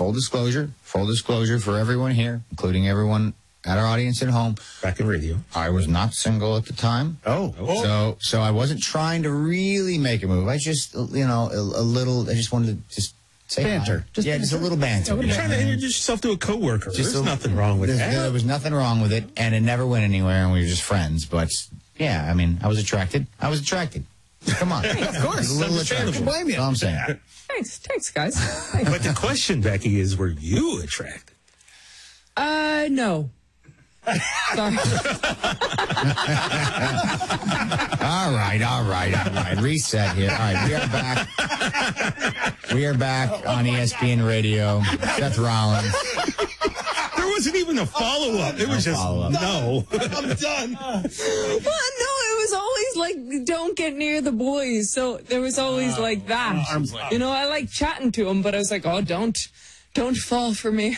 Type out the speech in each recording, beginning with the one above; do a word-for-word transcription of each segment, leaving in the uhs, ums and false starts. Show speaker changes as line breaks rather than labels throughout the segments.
full disclosure, full disclosure for everyone here, including everyone at our audience at home.
Back in radio.
I was not single at the time.
Oh. oh.
So so I wasn't trying to really make a move. I just, you know, a, a little, I just wanted to just say
banter.
Hi. Just yeah, banter. just a little banter.
You're trying to introduce yourself to a coworker. Just There's a, nothing wrong with that.
There was nothing wrong with it, and it never went anywhere, and we were just friends. But, yeah, I mean, I was attracted. I was attracted. Come on.
Of course.
A little attracted.
Blame you.
That's all I'm saying.
Thanks. Thanks, guys.
But the question, Becky, is were you attracted?
Uh, no. Sorry.
all right, all right, all right. Reset here. All right, we are back. We are back on E S P N Radio. Seth Rollins.
There wasn't even a follow-up. It was
No
just,
follow-up.
no.
I'm done.
Well, no, it was always like, don't get near the boys. So there was always like that.
arm's length.
You know, I like chatting to them, but I was like, oh, don't, don't fall for me.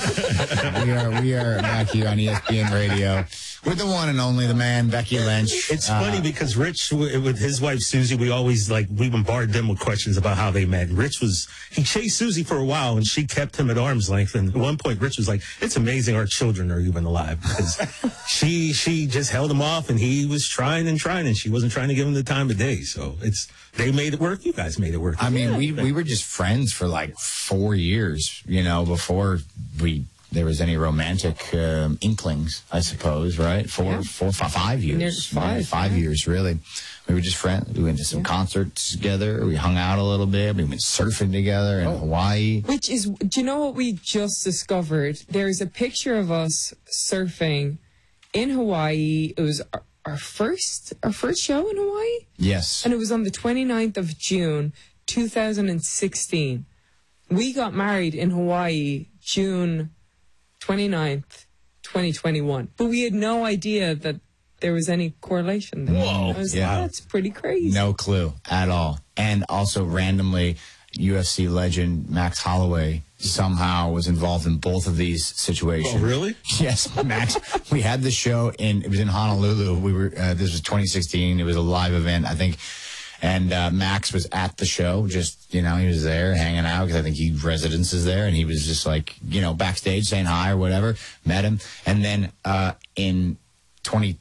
We are we are back here on E S P N Radio with the one and only, the man, Becky Lynch.
It's
Uh,
funny because Rich, w- with his wife Susie, we always like we bombard them with questions about how they met. Rich was he chased Susie for a while, and she kept him at arm's length. And at one point, Rich was like, "It's amazing our children are even alive," because she she just held him off, and he was trying and trying, and she wasn't trying to give him the time of day. So it's they made it work. You guys made it work.
I mean, we we were just friends for like four years, you know, before we there was any romantic um, inklings, I suppose, right? Four,
Yeah.
four, five, five years,
Near five,
Maybe five
yeah.
years, really. We were just friends. We went to some concerts together. We hung out a little bit. We went surfing together in Hawaii.
Which is, do you know what we just discovered? There's a picture of us surfing in Hawaii. It was our, our first, our first show in Hawaii.
Yes.
And it was on the twenty-ninth of June, two thousand sixteen. We got married in Hawaii, June twenty-ninth, twenty twenty-one. But we had no idea that there was any correlation there.
Whoa.
I was
Yeah.
like, that's pretty crazy.
No clue at all. And also randomly, U F C legend Max Holloway somehow was involved in both of these situations.
Oh, really?
Yes, Max. We had the show in, it was in Honolulu. We were, uh, this was twenty sixteen. It was a live event, I think. And uh, Max was at the show, just, you know, he was there hanging out because I think he residences there. And he was just like, you know, backstage saying hi or whatever, met him. And then uh, in twenty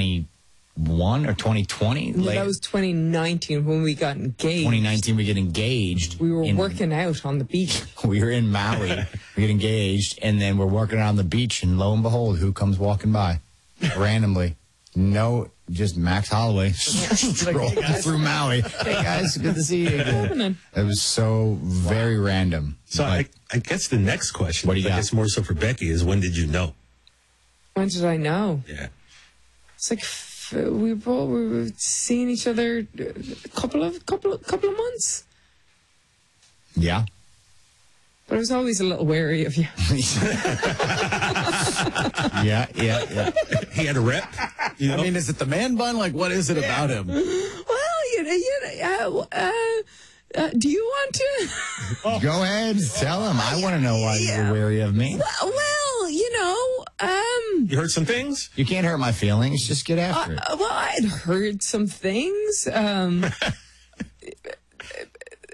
twenty-one or twenty twenty,
No,
late,
that was twenty nineteen when we got engaged.
twenty nineteen, we get engaged.
We were
in-
working out on the beach.
We were in Maui. We get engaged, and then we're working on the beach, and lo and behold, who comes walking by randomly? No, just Max Holloway strolling through Maui. Hey guys, good to see you again. It was so very random.
So
but
I, I guess the next question,
What do you
I
got?
guess more so for Becky, is when did you know?
When did I know?
Yeah.
It's like f- we were, we were seeing each other a couple of couple of, couple of months.
yeah.
But I was always a little wary of you.
yeah, yeah, yeah.
He had a rep. You know?
I mean, is it the man bun? Like, what is it about him?
Well, you know, you know uh, uh, uh, do you want to?
Go ahead, tell him. I want to know why
Yeah.
you're wary of me.
Well, you know, um,
You heard some things?
You can't hurt my feelings. Just get after it.
uh, well, I'd heard some things. Um,